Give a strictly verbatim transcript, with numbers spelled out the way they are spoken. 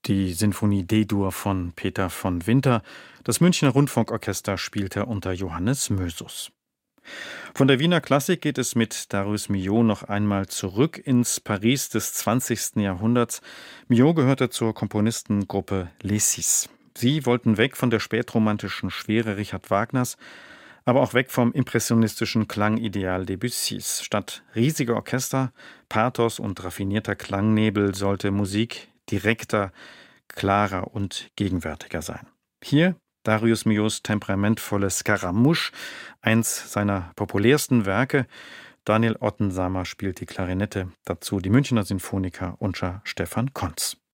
Die Sinfonie D-Dur von Peter von Winter. Das Münchner Rundfunkorchester spielte unter Johannes Mösus. Von der Wiener Klassik geht es mit Darius Milhaud noch einmal zurück ins Paris des zwanzigsten Jahrhunderts. Milhaud gehörte zur Komponistengruppe Les Six. Sie wollten weg von der spätromantischen Schwere Richard Wagners, aber auch weg vom impressionistischen Klangideal Debussys. Statt riesiger Orchester, Pathos und raffinierter Klangnebel sollte Musik direkter, klarer und gegenwärtiger sein. Hier Darius Milhauds temperamentvolle Scaramouche, eins seiner populärsten Werke. Daniel Ottensamer spielt die Klarinette, dazu die Münchner Sinfoniker unter Stefan Kontz.